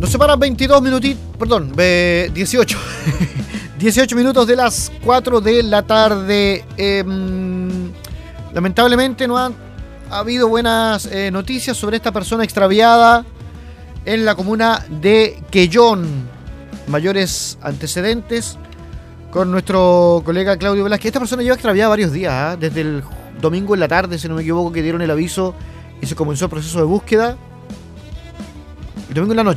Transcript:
Nos separan 22 minutitos, perdón, 18. 18 minutos de las 4 de la tarde. Lamentablemente no han habido buenas noticias sobre esta persona extraviada en la comuna de Quellón. Mayores antecedentes con nuestro colega Claudio Velázquez. Esta persona lleva extraviada varios días, desde el domingo en la tarde, si no me equivoco, que dieron el aviso y se comenzó el proceso de búsqueda. El domingo en la noche.